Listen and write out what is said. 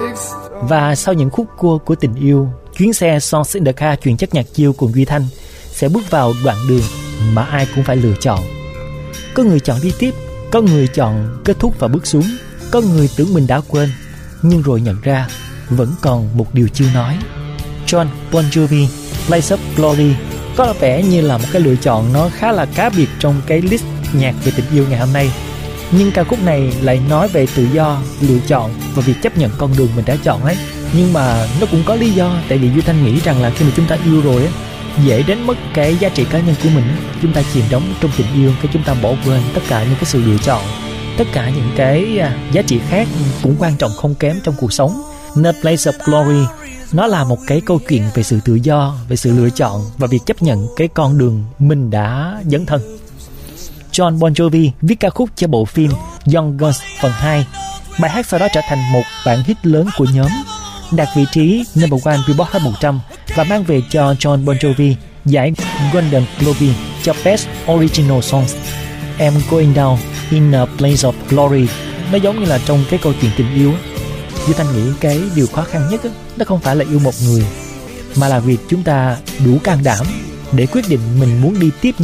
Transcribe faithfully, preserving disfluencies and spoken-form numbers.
Và sau những khúc cua của tình yêu, chuyến xe Songs in the Car truyền chất nhạc chill cùng Duy Thanh sẽ bước vào đoạn đường mà ai cũng phải lựa chọn. Có người chọn đi tiếp, có người chọn kết thúc và bước xuống, có người tưởng mình đã quên, nhưng rồi nhận ra vẫn còn một điều chưa nói. Jon Bon Jovi, Blaze of Glory có vẻ như là một cái lựa chọn nó khá là cá biệt trong cái list nhạc về tình yêu ngày hôm nay. Nhưng ca khúc này lại nói về tự do, lựa chọn và việc chấp nhận con đường mình đã chọn ấy. Nhưng mà nó cũng có lý do, tại vì Duy Thanh nghĩ rằng là khi mà chúng ta yêu rồi ấy, dễ đánh mất cái giá trị cá nhân của mình. Chúng ta chìm đắm trong tình yêu, cái chúng ta bỏ quên tất cả những cái sự lựa chọn, tất cả những cái giá trị khác cũng quan trọng không kém trong cuộc sống. Nên Blaze of Glory nó là một cái câu chuyện về sự tự do, về sự lựa chọn và việc chấp nhận cái con đường mình đã dấn thân. Jon Bon Jovi viết ca khúc cho bộ phim Young Guns phần hai. Bài hát sau đó trở thành một bản hit lớn của nhóm, đạt vị trí number one Billboard Hot một trăm và mang về cho Jon Bon Jovi giải Golden Globe cho Best Original Songs. I'm Going Down in a Blaze of Glory. Nó giống như là trong cái câu chuyện tình yêu. Duy Thanh nghĩ cái điều khó khăn nhất nó không phải là yêu một người, mà là việc chúng ta đủ can đảm để quyết định mình muốn đi tiếp